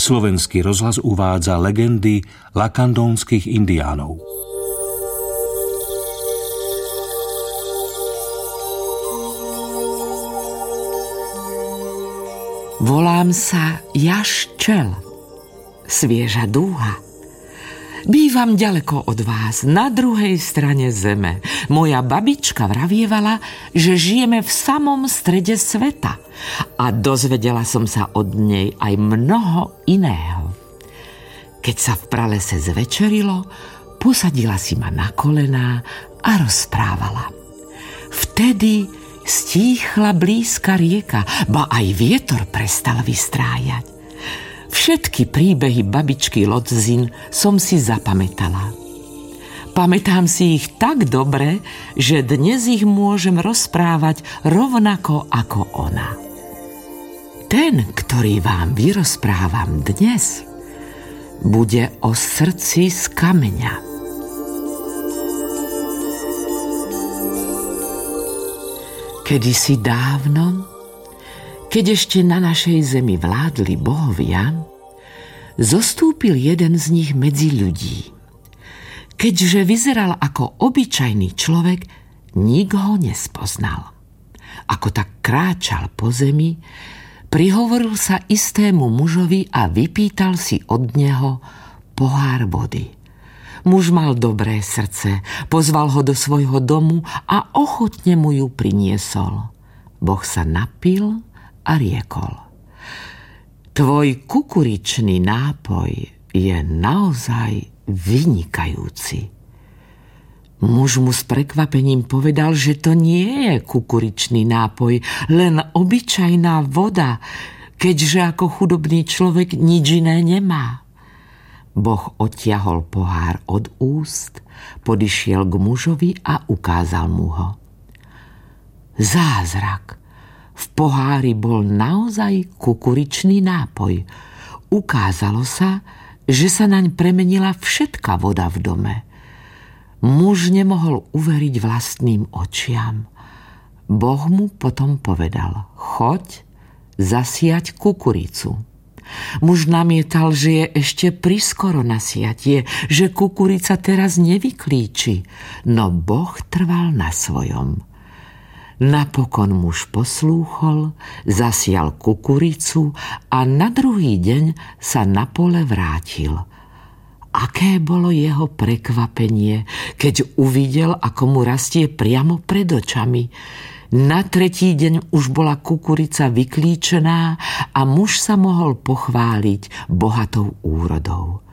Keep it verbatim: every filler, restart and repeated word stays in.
Slovenský rozhlas uvádza legendy lakandónskych indiánov. Volám sa Jaščel, svieža dúha. Bývam ďaleko od vás, na druhej strane zeme. Moja babička vravievala, že žijeme v samom strede sveta. A dozvedela som sa od nej aj mnoho iného. Keď sa v pralese zvečerilo, posadila si ma na kolená a rozprávala. Vtedy stíchla blízka rieka, ba aj vietor prestal vystrájať. Všetky príbehy babičky Lodzin som si zapamätala. Pamätám si ich tak dobre, že dnes ich môžem rozprávať rovnako ako ona. Ten, ktorý vám vyrozprávam dnes, bude o srdci z kameňa. Kedysi dávno, keď ešte na našej zemi vládli bohovia, zostúpil jeden z nich medzi ľudí. Keďže vyzeral ako obyčajný človek, nik ho nespoznal. Ako tak kráčal po zemi, prihovoril sa istému mužovi a vypýtal si od neho pohár vody. Muž mal dobré srdce, pozval ho do svojho domu a ochotne mu ju priniesol. Boh sa napil a riekol: Tvoj kukuričný nápoj je naozaj vynikajúci. Muž mu s prekvapením povedal, že to nie je kukuričný nápoj, len obyčajná voda, keďže ako chudobný človek nič iné nemá. Boh odtiahol pohár od úst, podišiel k mužovi a ukázal mu ho. Zázrak! V pohári bol naozaj kukuričný nápoj. Ukázalo sa, že sa naň premenila všetká voda v dome. Muž nemohol uveriť vlastným očiam. Boh mu potom povedal: choď zasiať kukuricu. Muž namietal, že je ešte priskoro na siatie, že kukurica teraz nevyklíči, no Boh trval na svojom. Napokon muž poslúchol, zasial kukuricu a na druhý deň sa na pole vrátil. Aké bolo jeho prekvapenie, keď uvidel, ako mu rastie priamo pred očami. Na tretí deň už bola kukurica vyklíčená a muž sa mohol pochváliť bohatou úrodou.